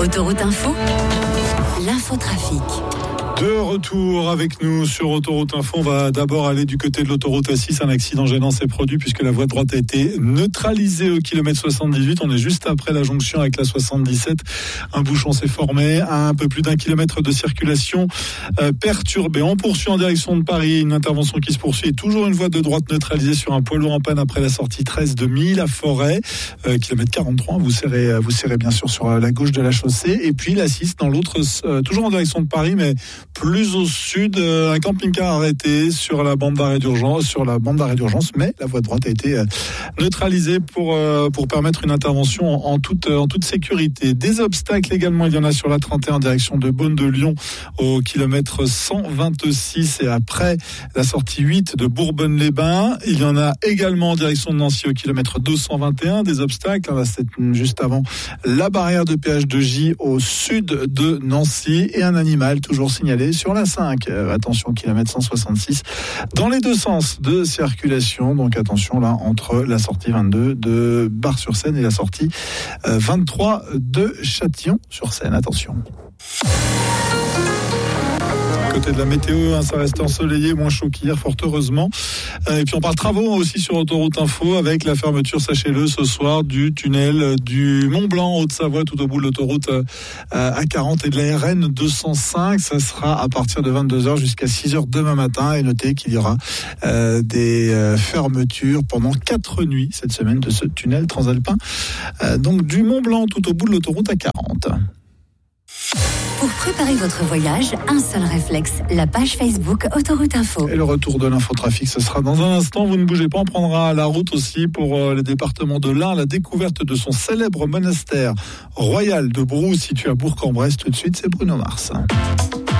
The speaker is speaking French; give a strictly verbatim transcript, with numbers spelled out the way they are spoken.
Autoroute Info, l'infotrafic. De retour avec nous sur Autoroute Info, on va d'abord aller du côté de l'autoroute A six. Un accident gênant s'est produit puisque la voie de droite a été neutralisée au kilomètre soixante-dix-huit. On est juste après la jonction avec la soixante-dix-sept. Un bouchon s'est formé, un peu plus d'un kilomètre de circulation euh, perturbée. On poursuit en direction de Paris, une intervention qui se poursuit. Et toujours une voie de droite neutralisée sur un poids lourd en panne après la sortie treize de Milly-la-Forêt, euh, kilomètre quarante-trois. Vous serrez, vous serrez bien sûr sur la gauche de la chaussée. Et puis l'A six dans l'autre, euh, toujours en direction de Paris, mais plus au sud, un camping-car arrêté sur la bande d'arrêt d'urgence, sur la bande d'arrêt d'urgence, mais la voie de droite a été neutralisée pour pour permettre une intervention en toute en toute sécurité. Des obstacles également, il y en a sur la trente et un en direction de Beaune-de-Lyon au kilomètre cent vingt-six et après la sortie huit de Bourbonne-les-Bains. Il y en a également en direction de Nancy au kilomètre deux cent vingt et un. Des obstacles, là, c'est juste avant la barrière de péage de J au sud de Nancy et un animal toujours signalé sur la cinq. Euh, attention, kilomètre cent soixante-six dans les deux sens de circulation. Donc attention là entre la sortie vingt-deux de Bar-sur-Seine et la sortie euh, vingt-trois de Châtillon-sur-Seine. Attention. Côté de la météo, hein, ça reste ensoleillé, moins chaud qu'hier, fort heureusement. Euh, et puis on parle travaux aussi sur Autoroute Info avec la fermeture, sachez-le, ce soir du tunnel du Mont-Blanc, Haute-Savoie, tout au bout de l'autoroute euh, A quarante et de la R N deux cent cinq. Ça sera à partir de vingt-deux heures jusqu'à six heures demain matin. Et notez qu'il y aura euh, des euh, fermetures pendant quatre nuits cette semaine de ce tunnel transalpin. Euh, donc du Mont-Blanc tout au bout de l'autoroute A quarante. Pour préparer votre voyage, un seul réflexe, la page Facebook Autoroute Info. Et le retour de l'infotrafic, ce sera dans un instant. Vous ne bougez pas, on prendra la route aussi pour euh, les départements de l'Ain, la découverte de son célèbre monastère royal de Brou, situé à Bourg-en-Bresse. Tout de suite, c'est Bruno Mars.